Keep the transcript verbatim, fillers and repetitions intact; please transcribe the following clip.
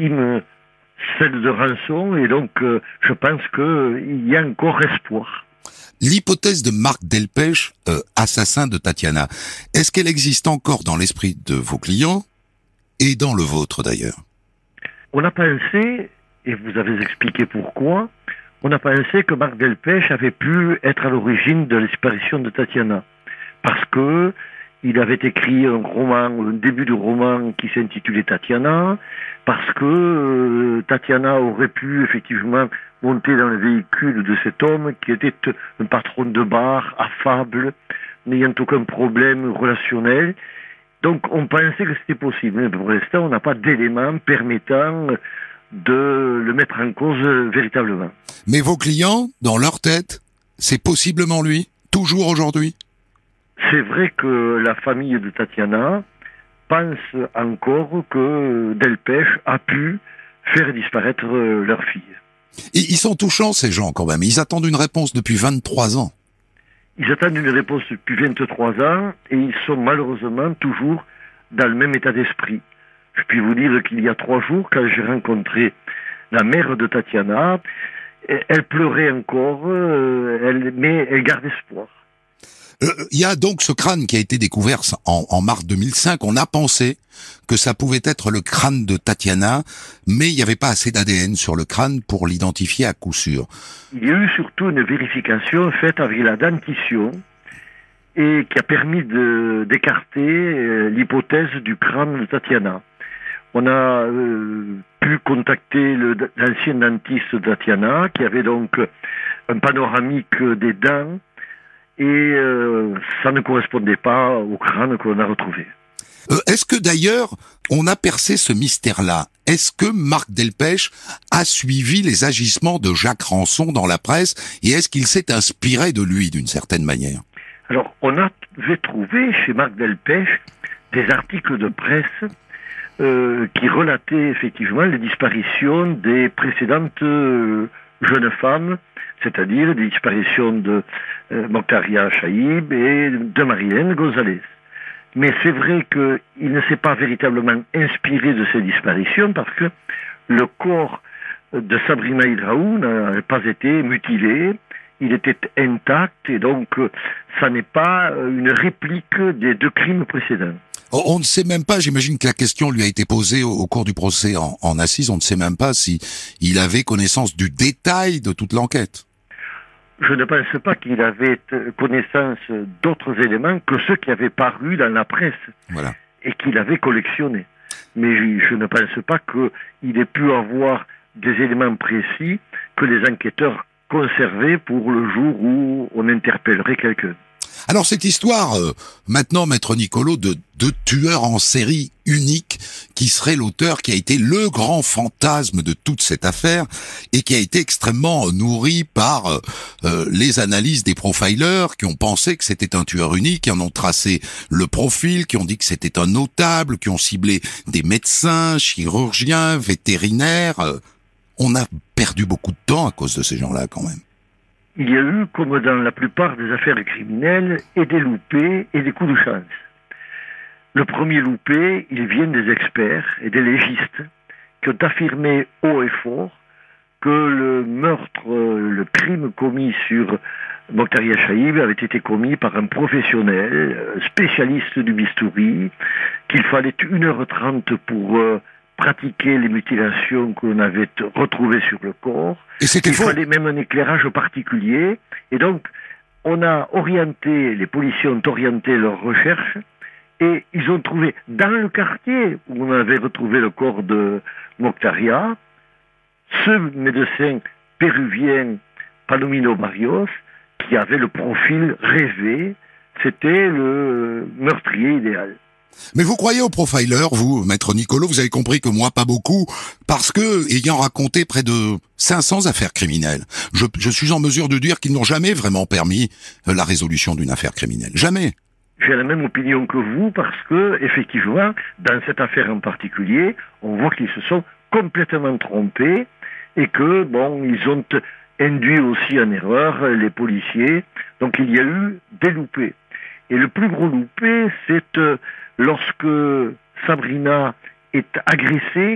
victime, celle de rançon, et donc euh, je pense qu'il y a encore espoir. L'hypothèse de Marc Delpech, euh, assassin de Tatiana, est-ce qu'elle existe encore dans l'esprit de vos clients et dans le vôtre d'ailleurs? On a pensé, et vous avez expliqué pourquoi, on a pensé que Marc Delpech avait pu être à l'origine de la disparition de Tatiana. Parce que il avait écrit un roman, un début de roman qui s'intitulait Tatiana, parce que euh, Tatiana aurait pu effectivement monter dans le véhicule de cet homme qui était un patron de bar, affable, n'ayant aucun problème relationnel. Donc on pensait que c'était possible, mais pour l'instant on n'a pas d'éléments permettant de le mettre en cause véritablement. Mais vos clients, dans leur tête, c'est possiblement lui, toujours aujourd'hui? C'est vrai que la famille de Tatiana pense encore que Delpech a pu faire disparaître leur fille. Et ils sont touchants ces gens quand même, ils attendent une réponse depuis vingt-trois ans. Ils attendent une réponse depuis vingt-trois ans et ils sont malheureusement toujours dans le même état d'esprit. Je puis vous dire qu'il y a trois jours, quand j'ai rencontré la mère de Tatiana, elle pleurait encore, elle, mais elle garde espoir. Il euh, y a donc ce crâne qui a été découvert en, en mars deux mille cinq. On a pensé que ça pouvait être le crâne de Tatiana, mais il n'y avait pas assez d'A D N sur le crâne pour l'identifier à coup sûr. Il y a eu surtout une vérification faite avec la dentition et qui a permis de, d'écarter euh, l'hypothèse du crâne de Tatiana. On a euh, pu contacter le, l'ancien dentiste de Tatiana qui avait donc un panoramique des dents et euh, ça ne correspondait pas au crâne que l'on a retrouvé. Euh, est-ce que d'ailleurs, on a percé ce mystère-là? Est-ce que Marc Delpech a suivi les agissements de Jacques Rançon dans la presse et est-ce qu'il s'est inspiré de lui d'une certaine manière? Alors, on avait trouvé chez Marc Delpech des articles de presse euh, qui relataient effectivement les disparitions des précédentes euh, jeunes femmes, c'est-à-dire des disparitions de euh, Mokhtaria Chaïb et de Marilène Gonzalez. Mais c'est vrai qu'il ne s'est pas véritablement inspiré de ces disparitions parce que le corps de Sabrina Hidraou n'a pas été mutilé, il était intact et donc ça n'est pas une réplique des deux crimes précédents. On ne sait même pas, j'imagine que la question lui a été posée au, au cours du procès en, en assises, on ne sait même pas si il avait connaissance du détail de toute l'enquête. Je ne pense pas qu'il avait connaissance d'autres éléments que ceux qui avaient paru dans la presse voilà. et qu'il avait collectionnés. Mais je, je ne pense pas qu'il ait pu avoir des éléments précis que les enquêteurs conservaient pour le jour où on interpellerait quelqu'un. Alors cette histoire, euh, maintenant, Maître Nicolo, de deux tueurs en série uniques, qui serait l'auteur qui a été le grand fantasme de toute cette affaire, et qui a été extrêmement nourri par euh, euh, les analyses des profilers, qui ont pensé que c'était un tueur unique, qui en ont tracé le profil, qui ont dit que c'était un notable, qui ont ciblé des médecins, chirurgiens, vétérinaires. Euh, on a perdu beaucoup de temps à cause de ces gens-là, quand même. Il y a eu, comme dans la plupart des affaires criminelles, et des loupés et des coups de chance. Le premier loupé, il vient des experts et des légistes qui ont affirmé haut et fort que le meurtre, le crime commis sur Mokhtaria Chaïb avait été commis par un professionnel, spécialiste du bistouri, qu'il fallait une heure trente pour euh, pratiquer les mutilations que l'on avait retrouvées sur le corps. Et c'était Il faux. fallait même un éclairage particulier. Et donc, on a orienté, les policiers ont orienté leurs recherches et ils ont trouvé dans le quartier où on avait retrouvé le corps de Mokhtaria, ce médecin péruvien Palomino Barrios qui avait le profil rêvé, c'était le meurtrier idéal. Mais vous croyez aux profilers, vous, Maître Nicolo? Vous avez compris que moi, pas beaucoup, parce que, ayant raconté près de cinq cents affaires criminelles, je, je suis en mesure de dire qu'ils n'ont jamais vraiment permis la résolution d'une affaire criminelle. Jamais. J'ai la même opinion que vous, parce que, effectivement, dans cette affaire en particulier, on voit qu'ils se sont complètement trompés, et que, bon, ils ont induit aussi en erreur les policiers, donc il y a eu des loupés. Et le plus gros loupé, c'est euh, lorsque Sabrina est agressée